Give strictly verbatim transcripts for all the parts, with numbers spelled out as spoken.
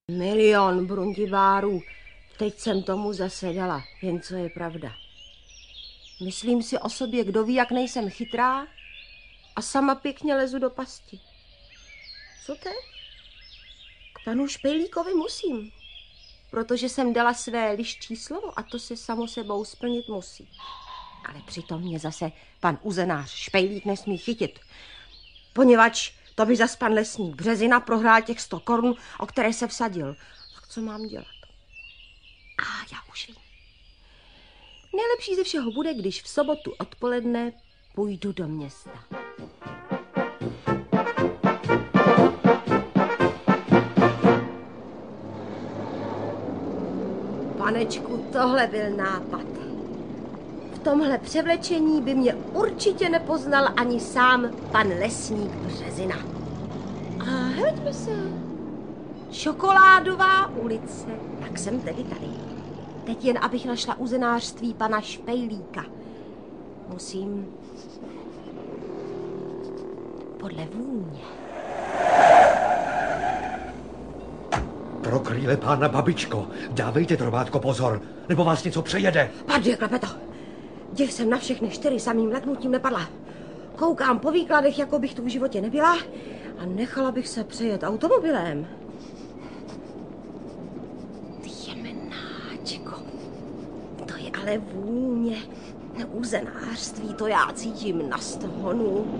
Milion brundibárů. Teď jsem tomu zase dala, jen co je pravda. Myslím si o sobě, kdo ví, jak nejsem chytrá, a sama pěkně lezu do pasti. Co teď? K panu Špejlíkovi musím, protože jsem dala své liščí slovo a to se samo sebou splnit musí. Ale přitom mě zase pan uzenář Špejlík nesmí chytit, poněvadž to by zas pan lesník Březina prohrál těch sto korun, o které se vsadil. Tak co mám dělat? A já už vím. Nejlepší ze všeho bude, když v sobotu odpoledne půjdu do města. Panečku, tohle byl nápad. V tomhle převlečení by mě určitě nepoznal ani sám pan lesník Březina. A hleďme se. Šokoládová ulice. Tak jsem tedy tady. Teď jen, abych našla uzenářství pana Špejlíka. Musím podle vůně. Pro krýle pána babičko, dávejte, drobátko, pozor, nebo vás něco přejede. Pardie, Klepeto. Děv jsem na všechny čtyři samým leknutím nepadla. Koukám po výkladech, jako bych tu v životě nebyla, a nechala bych se přejet automobilem. Jemenáčko, to je ale vůně. Uzenářství, to já cítím na stehonu.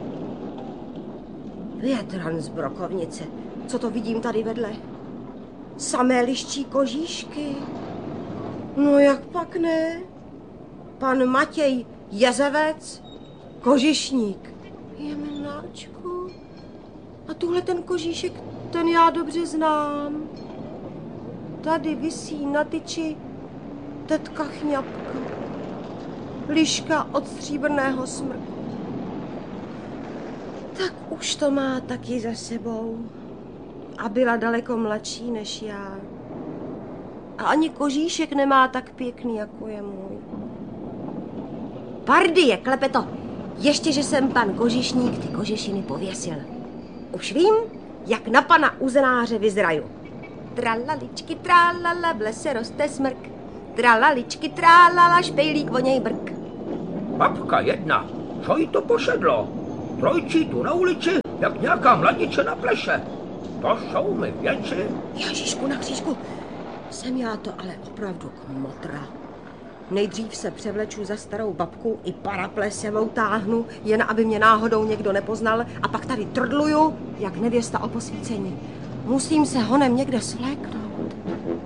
Větran z brokovnice, co to vidím tady vedle? Samé liščí kožíšky. No jak pak ne? Pan Matěj Jezevec, kožišník. Jemenáčku. A tuhle ten kožíšek, ten já dobře znám. Tady visí na tyči tetka Chňapka. Liška od stříbrného smrku. Tak už to má taky za sebou. A byla daleko mladší než já. A ani kožíšek nemá tak pěkný, jako je můj. Pardie, Klepeto, ještě, že jsem pan kožišník ty kožešiny pověsil. Už vím, jak na pana uzenáře vyzraju. Tralaličky, tralala, v lese roste smrk. Tralaličky, tralala, Špejlík voněj brk. Babka jedna, co jí to pošedlo? Trojčí tu na ulici, jak nějaká mladiče na pleše. To jsou mi věci. Ježišku na křížku, jsem já to ale opravdu kmotra. Nejdřív se převleču za starou babku i paraplesevou táhnu, jen aby mě náhodou někdo nepoznal, a pak tady trdluju, jak nevěsta o posvícení. Musím se honem někde svléknout.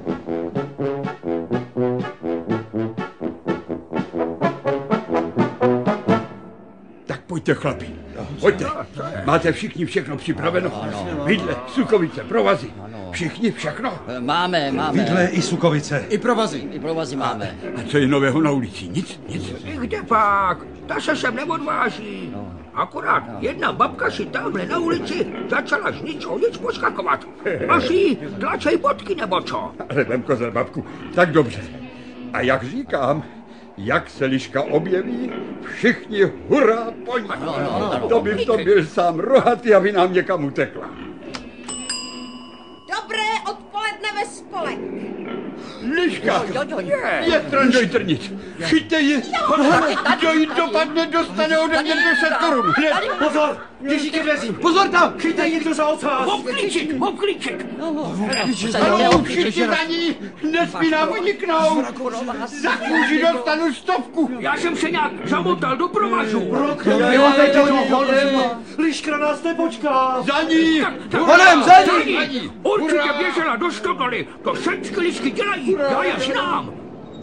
Tak pojďte, chlapi. Pojďte. Máte všichni všechno připraveno? Vidle, sukovice, provazy. Všichni všechno? Máme, máme. Vidle i sukovice. I provazy. I provazy máme. A co je nového na ulici? Nic, nic. Kde pak? Ta se sem neodváží. Akorát jedna babka si tamhle na ulici začala z ničeho nic poskakovat. Až jí tlačej bodky nebo co? Ale vem kozel, babku. Tak dobře. A jak říkám, jak se liška objeví, všichni hurá, pojďme. No, no, no, to by to byl sám rohatý, aby nám někam utekla. Dobré odpoledne ve spolek. Liška, Jo, jo, jo. je trň do trnic. Chyťte ji, kdo jí dopadne, dostane ode mě deset korun. Pozor, běžíte dveřím. Pozor tam, chyťte ji, kdo za ocas. Obklíčit, obklíčit. Ano, všichni za ní, nesmí nám uniknout. Za kůži dostanu stovku. Já jsem se nějak zamotal do provazu. Liška nás nepočká. Za ní, Honem, za ní. Určitě běžela do stodoly. To všecky lišky dělají, já je znám.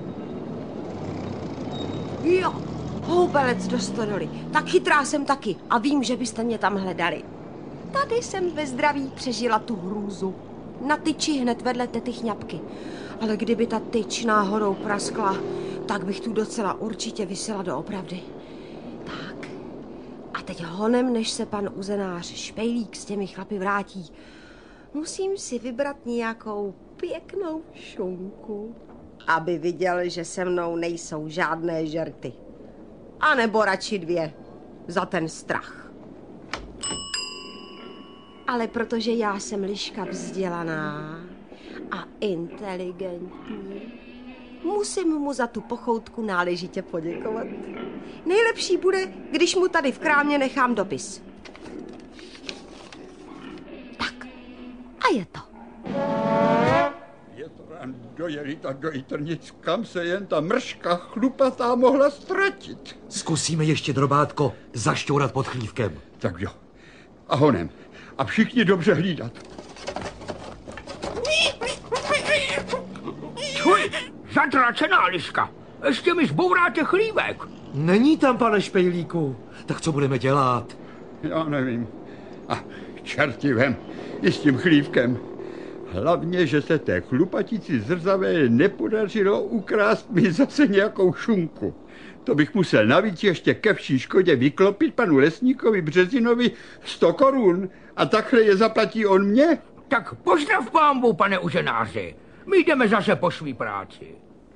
Jo, houbelec do stodoly. Tak chytrá jsem taky a vím, že byste mě tam hledali. Tady jsem ve zdraví přežila tu hrůzu. Na tyči hned vedle tety Chňapky. Ale kdyby ta tyč náhodou praskla, tak bych tu docela určitě visela doopravdy. Tak, a teď honem, než se pan uzenář Špejlík s těmi chlapy vrátí, musím si vybrat nějakou pěknou šunku, aby viděl, že se mnou nejsou žádné žerty. A nebo radši dvě, za ten strach. Ale protože já jsem liška vzdělaná, a inteligentní. Musím mu za tu pochoutku náležitě poděkovat. Nejlepší bude, když mu tady v krámě nechám dopis. Tak, a je to. Je to rán dojelit a do Jitrnic, kam se jen ta mrška chlupatá mohla ztratit. Zkusíme ještě, drobátko, zašťourat pod chlívkem. Tak jo. A honem. A všichni dobře hlídat. Čuj, zatracená liška. Ještě mi zbouráte chlívek. Není tam, pane Špejlíku. Tak co budeme dělat? Já nevím. A čerti vem, i s tím chlívkem. Hlavně, že se té chlupatici zrzavé nepodařilo ukrást mi zase nějakou šunku. To bych musel navíc ještě ke vší škodě vyklopit panu lesníkovi Březinovi sto korun a takhle je zaplatí on mě. Tak pozdrav pánbu, pane uženáři. My jdeme zase po svý práci.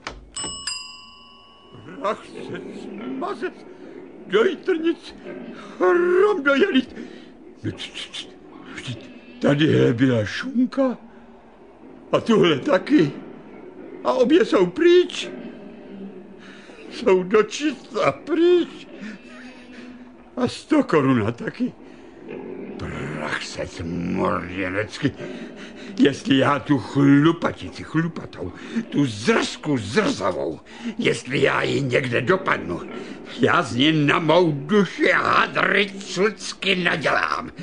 Ach se smazec, do Jitrnic, hrom dojelit. Vždyť tady byla šunka a tuhle taky. A obě jsou pryč. Jsou dočista pryč. A sto koruna taky. Prach se smorděnecky. Jestli já tu chlupatici chlupatou, tu zrsku zrzavou, jestli já ji někde dopadnu, já z ní na mou duši hadry cucky nadělám.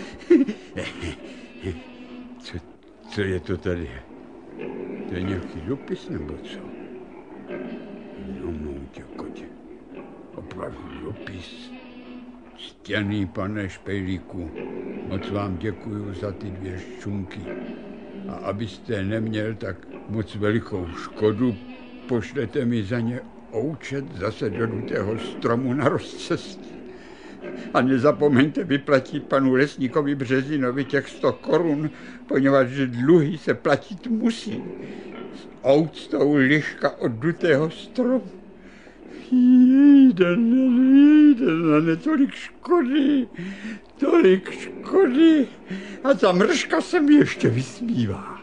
Co, co je to tady? To je nějaký dopis nebo co? No, moutě kotě. Opravdu dopis. Ctěný pane Špejlíku, moc vám děkuju za ty dvě šunky. A abyste neměl tak moc velikou škodu, pošlete mi za ně oučet zase do dutého stromu na rozcestí. A nezapomeňte vyplatit panu lesníkovi Březinovi těch sto korun, poněvadž dluhy se platit musí. S ouctou liška od dutého stromu. Jde, jde, ne, tolik škody, tolik škody. A ta mrška se mi ještě vysmívá.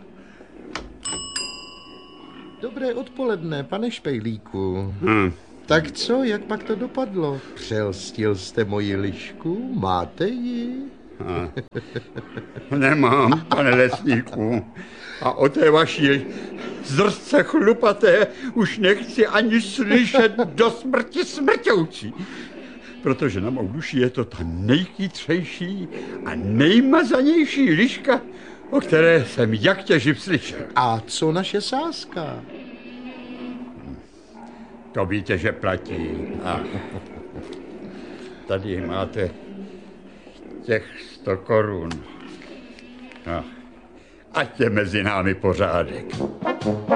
Dobré odpoledne, pane Špejlíku. Hm. Tak co, jak pak to dopadlo? Přelstil jste moji lišku? Máte ji? A, nemám, pane lesníku. A o té vaší zrstce chlupaté už nechci ani slyšet do smrti smrťoucí. Protože na mou duši je to ta nejchytřejší a nejmazanější liška, o které jsem jak těživ slyšel. A co naše sázka? To víte, že platí. A tady máte těch sto korun. A ať je mezi námi pořádek.